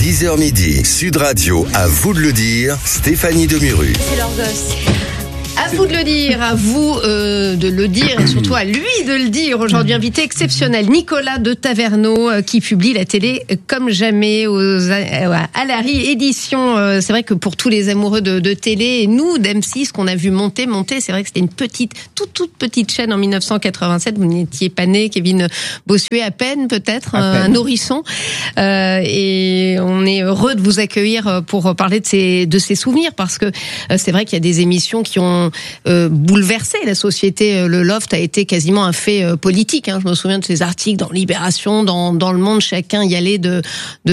10h midi, Sud Radio, à vous de le dire, Stéphanie Demuru. C'est leur gosse. À vous de le dire, à vous de le dire et surtout à lui de le dire. Aujourd'hui, invité exceptionnel, Nicolas de Taverneau, qui publie la télé comme jamais à la RI édition. C'est vrai que pour tous les amoureux de télé, et nous d'M6 qu'on a vu monter, c'est vrai que c'était une toute petite chaîne en 1987. Vous n'étiez pas né, Kevin Bossuet, à peine peut-être, un nourrisson. Et on est heureux de vous accueillir pour parler de ces souvenirs, parce que c'est vrai qu'il y a des émissions qui ont bouleversé la société. Le Loft a été quasiment un fait politique. Je me souviens de ces articles dans Libération, dans Le Monde, chacun y allait de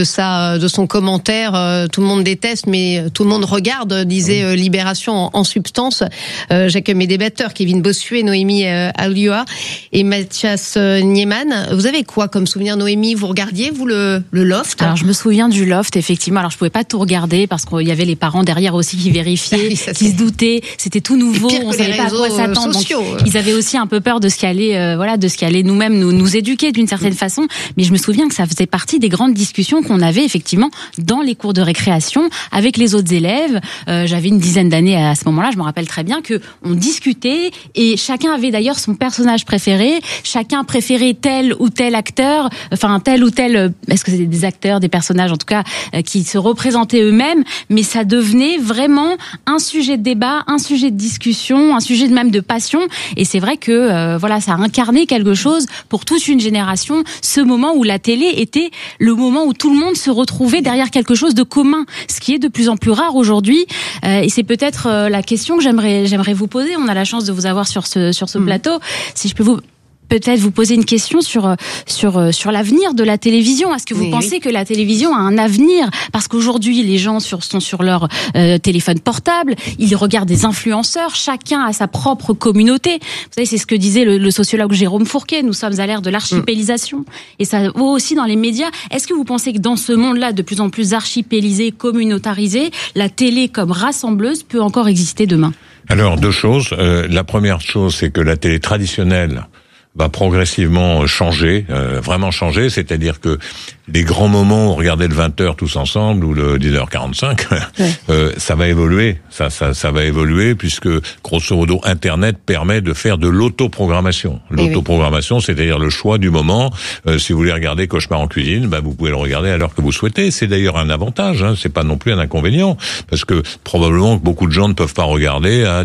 son commentaire. Tout le monde déteste, mais tout le monde regarde, disait Libération en substance. J'accueille mes débatteurs, Kevin Bossuet, Noémie Alioua et Mathias Niemann. Vous avez quoi comme souvenir, Noémie? Vous regardiez, vous, le Loft? Alors, je me souviens du Loft, effectivement. Alors, je pouvais pas tout regarder parce qu'il y avait les parents derrière aussi qui vérifiaient, qui se doutaient. C'était tout nouveau, on savait pas à quoi s'attendre. Donc, ils avaient aussi un peu peur de ce qui allait, nous-mêmes nous éduquer d'une certaine façon. Mais je me souviens que ça faisait partie des grandes discussions qu'on avait effectivement dans les cours de récréation avec les autres élèves. J'avais une dizaine d'années à ce moment-là. Je me rappelle très bien que on discutait et chacun avait d'ailleurs son personnage préféré. Chacun préférait tel ou tel acteur, tel ou tel. Est-ce que c'était des acteurs, des personnages en tout cas qui se représentaient eux-mêmes? Mais ça devenait vraiment un sujet de débat, un sujet de discussion, un sujet même de passion. Et c'est vrai que ça a incarné quelque chose pour toute une génération, ce moment où la télé était le moment où tout le monde se retrouvait derrière quelque chose de commun, ce qui est de plus en plus rare aujourd'hui. Et c'est peut-être la question que j'aimerais vous poser. On a la chance de vous avoir sur ce plateau. Si je peux peut-être vous poser une question sur l'avenir de la télévision. Est-ce que vous pensez que la télévision a un avenir? Parce qu'aujourd'hui, les gens sont sur leur téléphone portable, ils regardent des influenceurs, chacun a sa propre communauté. Vous savez, c'est ce que disait le sociologue Jérôme Fourquet, nous sommes à l'ère de l'archipélisation. Et ça vaut aussi dans les médias. Est-ce que vous pensez que dans ce monde-là, de plus en plus archipélisé, communautarisé, la télé comme rassembleuse peut encore exister demain? Alors, deux choses. La première chose, c'est que la télé traditionnelle va progressivement changer, vraiment changer, c'est-à-dire que les grands moments où on regardait le 20h tous ensemble ou le 10h45, ça va évoluer, ça va évoluer puisque grosso modo Internet permet de faire de l'autoprogrammation. L'autoprogrammation, c'est-à-dire le choix du moment. Si vous voulez regarder Cauchemar en cuisine, vous pouvez le regarder à l'heure que vous souhaitez. C'est d'ailleurs un avantage, c'est pas non plus un inconvénient, parce que probablement que beaucoup de gens ne peuvent pas regarder à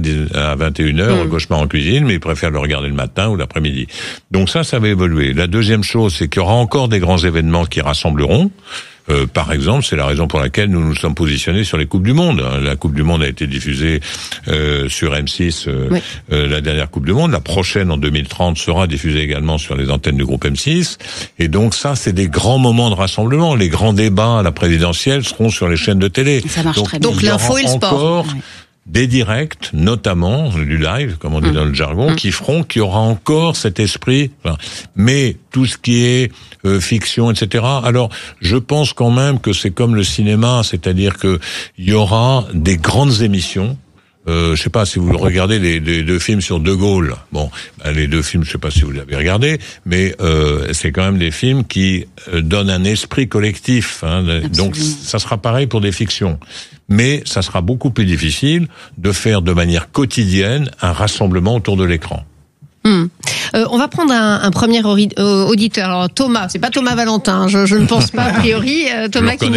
21h Cauchemar en cuisine, mais ils préfèrent le regarder le matin ou l'après-midi. Donc ça va évoluer. La deuxième chose, c'est qu'il y aura encore des grands événements qui rassembleront. Par exemple, c'est la raison pour laquelle nous nous sommes positionnés sur les Coupes du Monde. La Coupe du Monde a été diffusée sur M6, la dernière Coupe du Monde. La prochaine, en 2030, sera diffusée également sur les antennes du groupe M6. Et donc ça, c'est des grands moments de rassemblement. Les grands débats à la présidentielle seront sur les chaînes de télé. Ça marche très bien. Donc l'info et le sport. Des directs, notamment du live, comme on dit dans le jargon, qui feront qu'il y aura encore cet esprit. Mais tout ce qui est fiction, etc. Alors, je pense quand même que c'est comme le cinéma, c'est-à-dire que il y aura des grandes émissions. Je sais pas si vous regardez les deux films sur De Gaulle. Bon, les deux films, je sais pas si vous les avez regardés, mais c'est quand même des films qui donnent un esprit collectif. Donc, ça sera pareil pour des fictions. Mais ça sera beaucoup plus difficile de faire de manière quotidienne un rassemblement autour de l'écran. On va prendre un premier auditeur. Alors Thomas, c'est pas Thomas Valentin, je ne pense pas a priori. Thomas qui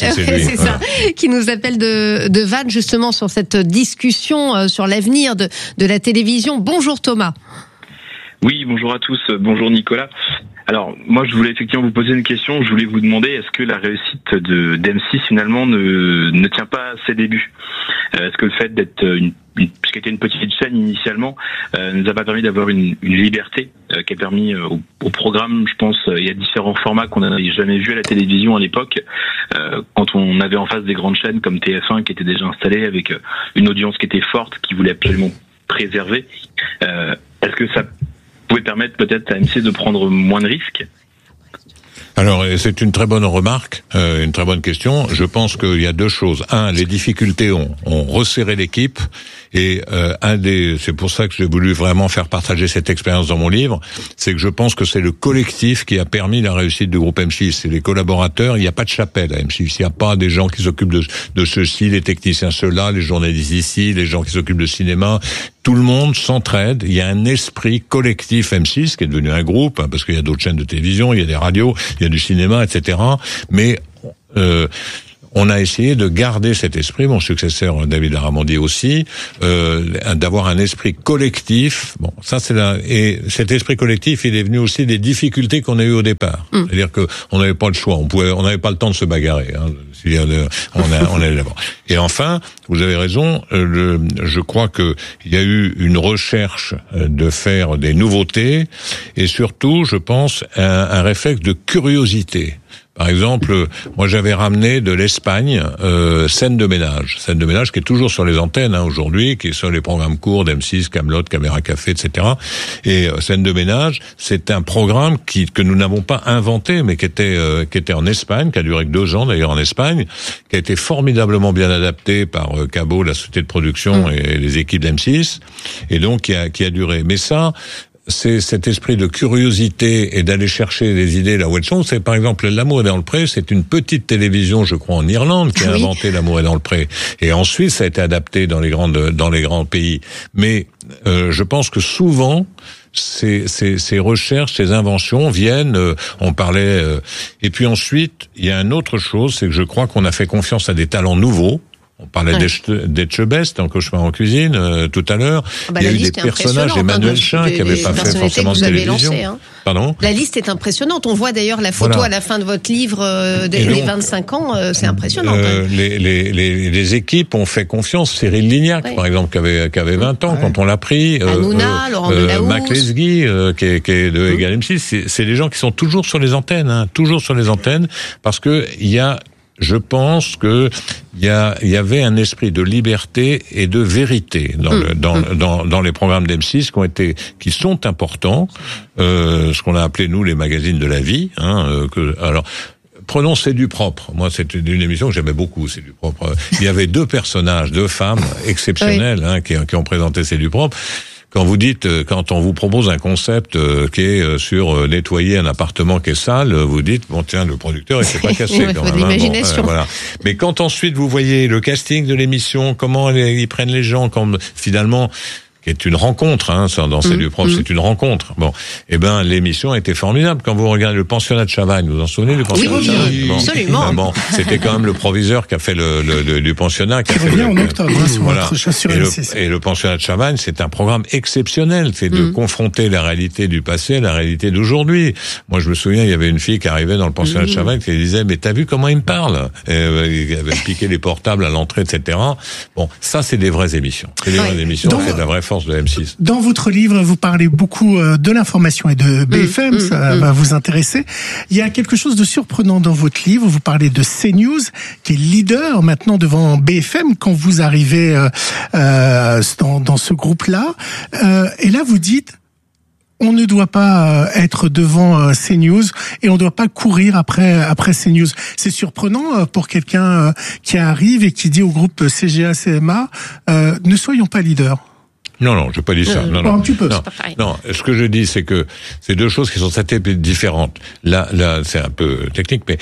nous appelle de Vannes justement sur cette discussion sur l'avenir de la télévision. Bonjour Thomas. Oui, bonjour à tous. Bonjour Nicolas. Alors, moi, je voulais effectivement vous poser une question. Je voulais vous demander, est-ce que la réussite d'M6, finalement, ne tient pas à ses débuts? Est-ce que le fait d'être puisqu'elle était une petite chaîne initialement, nous a pas permis d'avoir une liberté qui a permis au programme, je pense, il y a différents formats qu'on n'avait jamais vus à la télévision à l'époque, quand on avait en face des grandes chaînes comme TF1 qui étaient déjà installées avec une audience qui était forte, qui voulait absolument préserver. Est-ce que ça pouvait permettre peut-être à M6 de prendre moins de risques? Alors, c'est une très bonne remarque, une très bonne question. Je pense qu'il y a deux choses. Un, les difficultés ont resserré l'équipe. Et c'est pour ça que j'ai voulu vraiment faire partager cette expérience dans mon livre, c'est que je pense que c'est le collectif qui a permis la réussite du groupe M6. C'est les collaborateurs, il n'y a pas de chapelle à M6. Il n'y a pas des gens qui s'occupent de ceci, les techniciens ceux-là, les journalistes ici, les gens qui s'occupent de cinéma. Tout le monde s'entraide. Il y a un esprit collectif M6 qui est devenu un groupe, hein, parce qu'il y a d'autres chaînes de télévision, il y a des radios, il y a du cinéma, etc. Mais on a essayé de garder cet esprit, mon successeur David Aramondi aussi, d'avoir un esprit collectif. Bon, ça et cet esprit collectif, il est venu aussi des difficultés qu'on a eues au départ. C'est-à-dire que on n'avait pas le choix, on n'avait pas le temps de se bagarrer. Hein. On allait d'abord. Et enfin, vous avez raison. Je crois que il y a eu une recherche de faire des nouveautés et surtout, je pense, un réflexe de curiosité. Par exemple, moi j'avais ramené de l'Espagne Scène de ménage qui est toujours sur les antennes aujourd'hui, qui est sur les programmes courts d'M6, Kaamelott, Caméra Café, etc. Et Scène de ménage, c'est un programme que nous n'avons pas inventé, mais qui était en Espagne, qui a duré que 2 ans d'ailleurs en Espagne, qui a été formidablement bien adapté par Cabot, la société de production et les équipes d'M6, et donc qui a duré. Mais ça, c'est cet esprit de curiosité et d'aller chercher des idées là où elles sont. C'est par exemple L'amour est dans le pré, c'est une petite télévision, je crois, en Irlande qui a inventé L'amour est dans le pré. Et ensuite, ça a été adapté dans les grands pays. Mais je pense que souvent, ces recherches, ces inventions viennent, on parlait... et puis ensuite, il y a une autre chose, c'est que je crois qu'on a fait confiance à des talents nouveaux. On parlait d'Etchebest dans Cauchemar en cuisine tout à l'heure. Il y a eu des personnages, Emmanuel Chin, qui n'avaient pas fait forcément de télévision. Pardon ? La liste est impressionnante. On voit d'ailleurs la photo à la fin de votre livre des 25 ans. C'est impressionnant. Les équipes ont fait confiance. Cyril Lignac, par exemple, qui avait 20 ans quand on l'a pris. Hanouna, Laurent Delahousse. Mac Lesguy, qui est de Égal M6. C'est des gens qui sont toujours sur les antennes, toujours sur les antennes, parce que je pense que il y avait un esprit de liberté et de vérité dans les programmes d'M6 qui sont importants, ce qu'on a appelé nous les magazines de la vie, alors prenons C'est du propre. Moi, c'était une émission que j'aimais beaucoup, C'est du propre. Il y avait 2 personnages, 2 femmes exceptionnelles qui ont présenté C'est du propre. Quand on vous propose un concept qui est sur nettoyer un appartement qui est sale, vous dites bon tiens, le producteur il s'est pas cassé quand même. L'imagination. Voilà. Mais quand ensuite vous voyez le casting de l'émission, comment ils prennent les gens, comme finalement qui est une rencontre, dans C'est du propre, c'est une rencontre. Bon, l'émission a été formidable. Quand vous regardez le pensionnat de Chavagne, vous vous en souvenez du pensionnat de Chavagne? Oui, absolument. Bon, c'était quand même le proviseur qui a fait du pensionnat. Qui revient en octobre, voilà. Et le pensionnat de Chavagne, c'est un programme exceptionnel. C'est de confronter la réalité du passé à la réalité d'aujourd'hui. Moi, je me souviens, il y avait une fille qui arrivait dans le pensionnat de Chavagne qui disait, mais t'as vu comment il me parle? Il avait piqué les portables à l'entrée, etc. Bon, ça, c'est des vraies émissions. C'est des vraies émissions, c'est de la vraie force de M6. Dans votre livre, vous parlez beaucoup de l'information et de BFM, ça va vous intéresser. Il y a quelque chose de surprenant dans votre livre, vous parlez de CNews, qui est leader maintenant devant BFM quand vous arrivez dans ce groupe-là. Et là, vous dites, on ne doit pas être devant CNews et on ne doit pas courir après CNews. C'est surprenant pour quelqu'un qui arrive et qui dit au groupe CGA-CMA, ne soyons pas leaders. Non, je n'ai pas dit ça. Non. Un petit peu. Non, ce que je dis, c'est que c'est 2 choses qui sont assez différentes. Là, c'est un peu technique, mais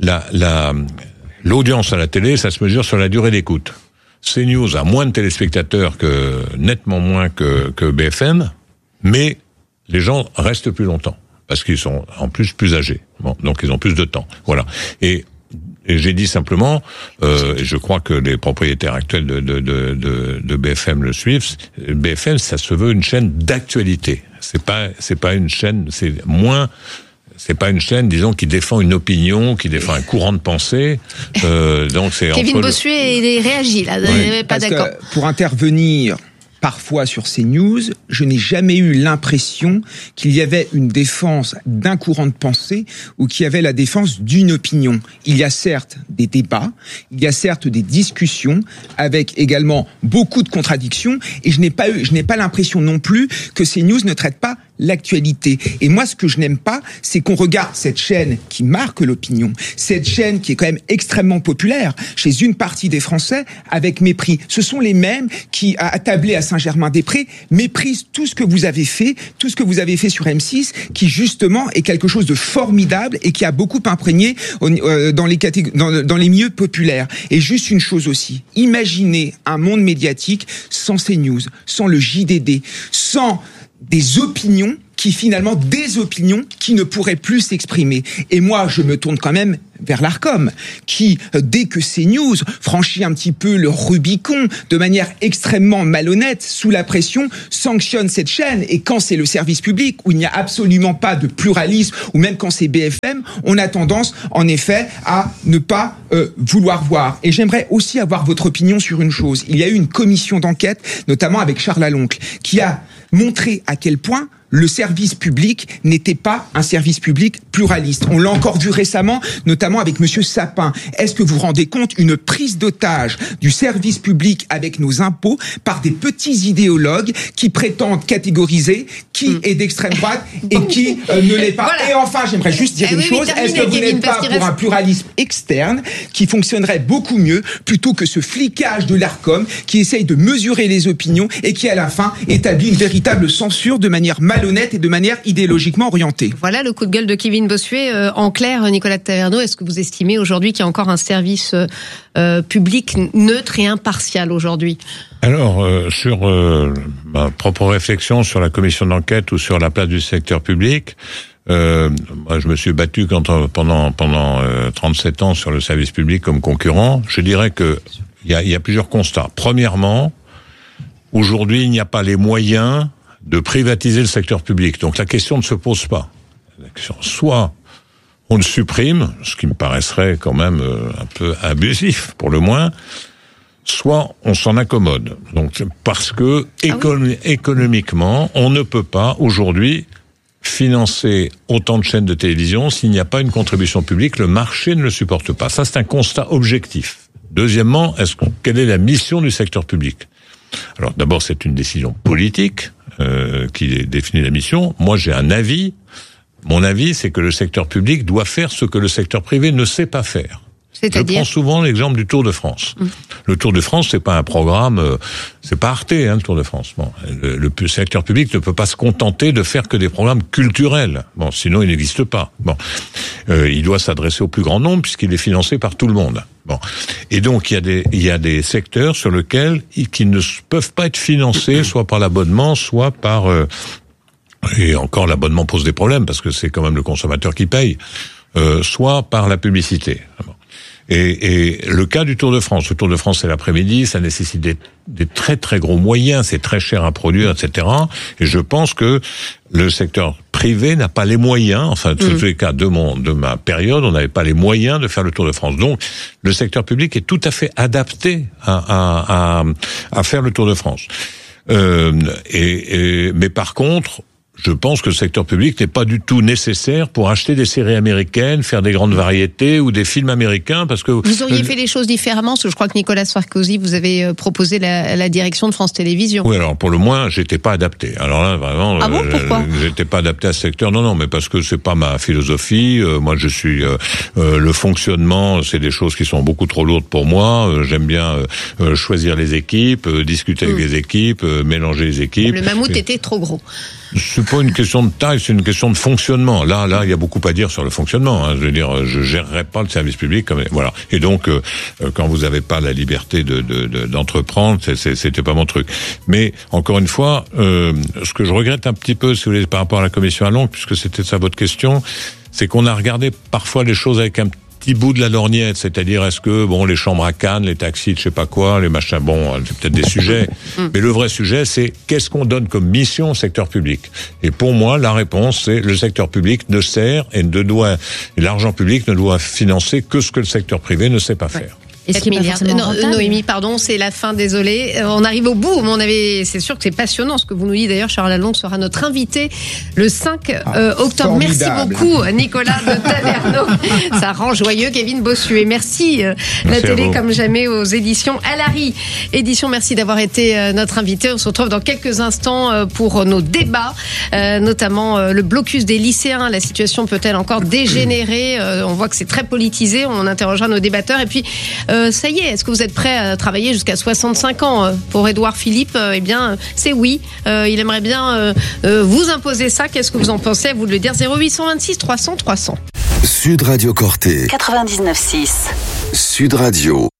l'audience à la télé, ça se mesure sur la durée d'écoute. CNews a moins de téléspectateurs nettement moins que BFM, mais les gens restent plus longtemps parce qu'ils sont en plus âgés. Bon, donc ils ont plus de temps. Voilà. Et j'ai dit simplement, je crois que les propriétaires actuels de BFM le suivent. BFM, ça se veut une chaîne d'actualité. C'est pas une chaîne, c'est pas une chaîne, disons, qui défend une opinion, qui défend un courant de pensée. Donc c'est Kevin Bossuet réagit là, pas d'accord. Pour intervenir parfois sur CNews, je n'ai jamais eu l'impression qu'il y avait une défense d'un courant de pensée ou qu'il y avait la défense d'une opinion. Il y a certes des débats, il y a certes des discussions avec également beaucoup de contradictions et je n'ai pas l'impression non plus que CNews ne traite pas l'actualité. Et moi, ce que je n'aime pas, c'est qu'on regarde cette chaîne qui marque l'opinion, cette chaîne qui est quand même extrêmement populaire chez une partie des Français, avec mépris. Ce sont les mêmes qui, attablés à Saint-Germain-des-Prés, méprisent tout ce que vous avez fait sur M6, qui justement est quelque chose de formidable et qui a beaucoup imprégné dans les milieux populaires. Et juste une chose aussi, imaginez un monde médiatique sans CNews, sans le JDD, sans des opinions qui ne pourraient plus s'exprimer. Et moi, je me tourne quand même vers l'Arcom, qui, dès que CNews franchit un petit peu le Rubicon, de manière extrêmement malhonnête, sous la pression, sanctionne cette chaîne. Et quand c'est le service public, où il n'y a absolument pas de pluralisme, ou même quand c'est BFM, on a tendance, en effet, à ne pas vouloir voir. Et j'aimerais aussi avoir votre opinion sur une chose. Il y a eu une commission d'enquête, notamment avec Charles Aloncle, qui a montré à quel point le service public n'était pas un service public pluraliste. On l'a encore vu récemment, notamment avec Monsieur Sapin. Est-ce que vous vous rendez compte une prise d'otage du service public avec nos impôts par des petits idéologues qui prétendent catégoriser qui est d'extrême droite et qui ne l'est pas. Voilà. Et enfin, j'aimerais juste dire une chose. Est-ce que vous n'êtes pas pour un pluralisme externe qui fonctionnerait beaucoup mieux plutôt que ce flicage de l'Arcom qui essaye de mesurer les opinions et qui, à la fin, établit une véritable censure de manière malhonnête et de manière idéologiquement orientée. Voilà le coup de gueule de Kevin Bossuet. En clair, Nicolas de Taverneau, est-ce que vous estimez aujourd'hui qu'il y a encore un service public neutre et impartial aujourd'hui ? Alors, sur ma propre réflexion sur la commission d'enquête ou sur la place du secteur public, moi, je me suis battu pendant 37 ans sur le service public comme concurrent. Je dirais que il y a plusieurs constats. Premièrement, aujourd'hui, il n'y a pas les moyens de privatiser le secteur public. Donc la question ne se pose pas. La question, soit on le supprime, ce qui me paraîtrait quand même un peu abusif pour le moins, soit on s'en accommode. Donc parce que économiquement, on ne peut pas aujourd'hui financer autant de chaînes de télévision s'il n'y a pas une contribution publique. Le marché ne le supporte pas. Ça, c'est un constat objectif. Deuxièmement, quelle est la mission du secteur public ? Alors d'abord, c'est une décision politique qui définit la mission. Moi, j'ai un avis. Mon avis, c'est que le secteur public doit faire ce que le secteur privé ne sait pas faire. Je prends souvent l'exemple du Tour de France. Le Tour de France, c'est pas un programme, c'est pas Arte, le Tour de France. Bon, le secteur public ne peut pas se contenter de faire que des programmes culturels. Bon, sinon il n'existe pas. Bon, il doit s'adresser au plus grand nombre puisqu'il est financé par tout le monde. Bon, et donc il y a des secteurs sur lesquels qui ne peuvent pas être financés, soit par l'abonnement, soit par et encore l'abonnement pose des problèmes parce que c'est quand même le consommateur qui paye, soit par la publicité. Bon. Et le cas du Tour de France, le Tour de France c'est l'après-midi, ça nécessite des très très gros moyens, c'est très cher à produire, etc. Et je pense que le secteur privé n'a pas les moyens, enfin en tous les cas de ma période, on n'avait pas les moyens de faire le Tour de France. Donc le secteur public est tout à fait adapté à faire le Tour de France. Mais par contre, je pense que le secteur public n'est pas du tout nécessaire pour acheter des séries américaines, faire des grandes variétés ou des films américains, parce que... Vous auriez fait les choses différemment, parce que je crois que Nicolas Sarkozy, vous avez proposé la direction de France Télévisions. Oui, alors pour le moins, j'étais pas adapté. Alors là, vraiment... Ah bon, pourquoi ? J'étais pas adapté à ce secteur. Non, mais parce que c'est pas ma philosophie. Moi, je suis... le fonctionnement, c'est des choses qui sont beaucoup trop lourdes pour moi. J'aime bien choisir les équipes, discuter avec les équipes, mélanger les équipes. Le mammouth était trop gros. C'est pas une question de taille, c'est une question de fonctionnement. Là, il y a beaucoup à dire sur le fonctionnement. Je veux dire, je gérerai pas le service public comme voilà. Et donc, quand vous avez pas la liberté d'entreprendre, c'était pas mon truc. Mais encore une fois, ce que je regrette un petit peu, si vous voulez, par rapport à la commission Aloncle, puisque c'était ça votre question, c'est qu'on a regardé parfois les choses avec un petit bout de la lorgnette, c'est-à-dire est-ce que les chambres à Cannes, les taxis, je sais pas quoi, les machins, c'est peut-être des sujets, mais le vrai sujet c'est qu'est-ce qu'on donne comme mission au secteur public. Et pour moi, la réponse c'est le secteur public ne sert et l'argent public ne doit financer que ce que le secteur privé ne sait pas faire. 4 milliards. Noémie, pardon, c'est la fin, désolé. On arrive au bout, mais c'est sûr que c'est passionnant ce que vous nous dites. D'ailleurs, Charles Lalonde sera notre invité le 5 octobre. Formidable. Merci beaucoup, Nicolas de Taverneau. Ça rend joyeux, Kevin Bossuet. Merci, la télé comme jamais aux éditions Alary. Merci d'avoir été notre invité. On se retrouve dans quelques instants pour nos débats, notamment le blocus des lycéens. La situation peut-elle encore dégénérer? On voit que c'est très politisé. On interrogera nos débatteurs. Et puis, ça y est, est-ce que vous êtes prêt à travailler jusqu'à 65 ans? Pour Édouard Philippe, eh bien, c'est oui. Il aimerait bien vous imposer ça. Qu'est-ce que vous en pensez? À vous de le dire. 0826 300 300. Sud Radio Corté. 99.6. Sud Radio.